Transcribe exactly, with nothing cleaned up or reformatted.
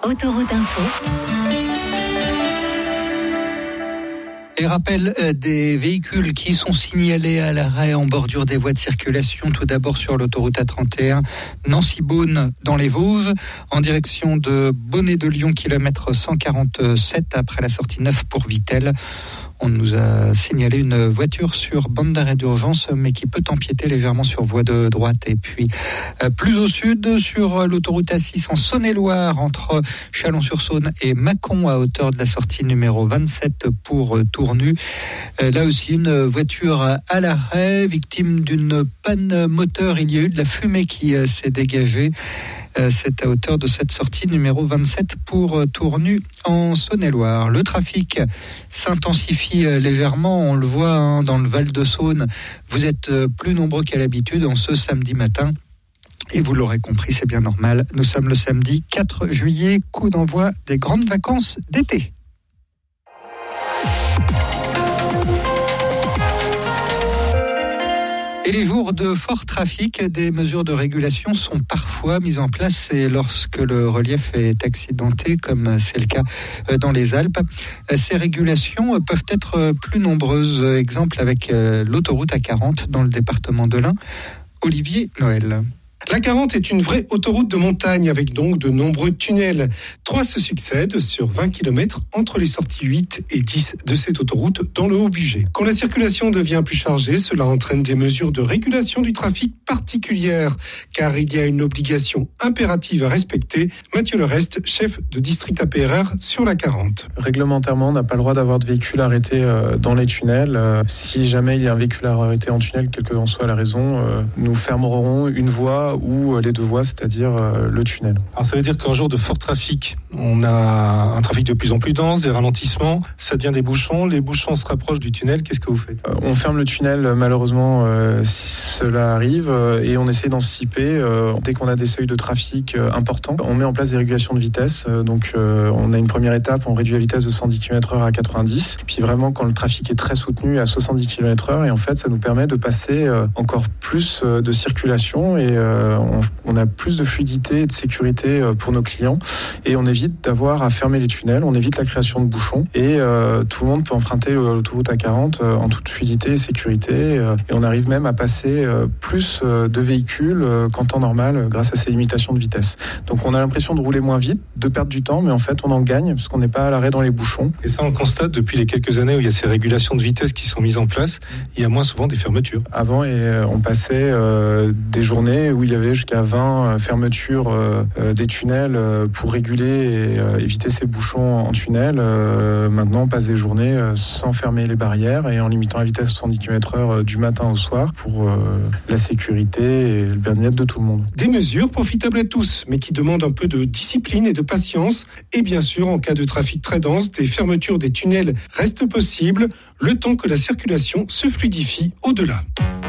Autoroute Info. Et rappel des véhicules qui sont signalés à l'arrêt en bordure des voies de circulation. Tout d'abord sur l'autoroute A trente et un, Nancy-Beaune dans les Vosges, en direction de Bonnet-de-Lyon, kilomètre cent quarante-sept, après la sortie neuf pour Vittel. On nous a signalé une voiture sur bande d'arrêt d'urgence, mais qui peut empiéter légèrement sur voie de droite. Et puis, euh, plus au sud, sur l'autoroute A six en Saône-et-Loire, entre Chalon-sur-Saône et Mâcon, à hauteur de la sortie numéro vingt-sept pour euh, Tournu. Euh, là aussi, une voiture à l'arrêt, victime d'une panne moteur. Il y a eu de la fumée qui euh, s'est dégagée. Euh, c'est à hauteur de cette sortie numéro vingt-sept pour euh, Tournu en Saône-et-Loire. Le trafic s'intensifie euh, légèrement, on le voit hein, dans le Val-de-Saône. Vous êtes euh, plus nombreux qu'à l'habitude en ce samedi matin. Et vous l'aurez compris, c'est bien normal. Nous sommes le samedi quatre juillet, coup d'envoi des grandes vacances d'été. Et les jours de fort trafic, des mesures de régulation sont parfois mises en place, et lorsque le relief est accidenté, comme c'est le cas dans les Alpes, ces régulations peuvent être plus nombreuses. Exemple avec l'autoroute A quarante dans le département de l'Ain. Olivier Noël. La quarante est une vraie autoroute de montagne avec donc de nombreux tunnels. Trois se succèdent sur vingt kilomètres entre les sorties huit et dix de cette autoroute dans le Haut-Bugey. Quand la circulation devient plus chargée, cela entraîne des mesures de régulation du trafic particulières, car il y a une obligation impérative à respecter. Mathieu Lerest, chef de district A P R R sur la quarante. Réglementairement, on n'a pas le droit d'avoir de véhicules arrêtés dans les tunnels. Si jamais il y a un véhicule arrêté en tunnel, quelle que soit la raison, nous fermerons une voie ou les deux voies, c'est-à-dire le tunnel. Alors ça veut dire qu'en jour de fort trafic, on a un trafic de plus en plus dense, des ralentissements, ça devient des bouchons, les bouchons se rapprochent du tunnel, qu'est-ce que vous faites ? euh, On ferme le tunnel malheureusement euh, si cela arrive euh, et on essaie d'anticiper. Euh, dès qu'on a des seuils de trafic euh, importants, on met en place des régulations de vitesse. Euh, donc euh, on a une première étape, on réduit la vitesse de cent dix kilomètres heure à quatre-vingt-dix. Et puis vraiment quand le trafic est très soutenu à soixante-dix kilomètres heure, et en fait ça nous permet de passer euh, encore plus euh, de circulation et euh, On, on a plus de fluidité et de sécurité pour nos clients et on évite d'avoir à fermer les tunnels, on évite la création de bouchons et euh, tout le monde peut emprunter l'autoroute A quarante euh, en toute fluidité et sécurité euh, et on arrive même à passer euh, plus euh, de véhicules euh, qu'en temps normal euh, grâce à ces limitations de vitesse. Donc on a l'impression de rouler moins vite, de perdre du temps, mais en fait on en gagne parce qu'on n'est pas à l'arrêt dans les bouchons. Et ça on le constate depuis les quelques années où il y a ces régulations de vitesse qui sont mises en place, il y a moins souvent des fermetures. Avant et, euh, on passait euh, des journées où il y avait jusqu'à vingt fermetures euh, des tunnels euh, pour réguler et euh, éviter ces bouchons en tunnel. Euh, maintenant, on passe des journées euh, sans fermer les barrières et en limitant la vitesse à soixante-dix kilomètres heure euh, du matin au soir pour euh, la sécurité et le bien-être de tout le monde. Des mesures profitables à tous, mais qui demandent un peu de discipline et de patience. Et bien sûr, en cas de trafic très dense, des fermetures des tunnels restent possibles, le temps que la circulation se fluidifie au-delà.